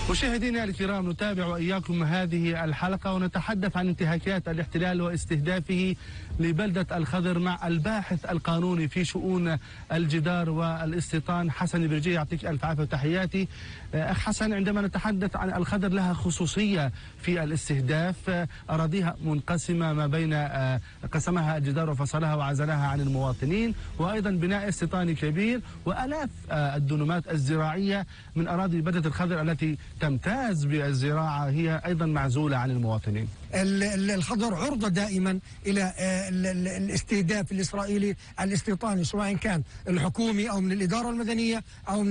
مشاهدينا الكرام، نتابع وإياكم هذه الحلقة ونتحدث عن انتهاكات الاحتلال واستهدافه لبلدة الخضر مع الباحث القانوني في شؤون الجدار والاستيطان حسن برجية. يعطيك ألف عافية وتحياتي. أخ حسن، عندما نتحدث عن الخضر لها خصوصية في الاستهداف، أراضيها منقسمة ما بين قسمها الجدار وفصلها وعزلها عن المواطنين، وأيضا بناء استيطاني كبير وآلاف الدنومات الزراعية من أراضي بلدة الخضر التي تمتاز بالزراعة هي أيضا معزولة عن المواطنين. الخضر عرضة دائما إلى الاستهداف الإسرائيلي الاستيطاني، سواء كان الحكومي أو من الإدارة المدنية أو من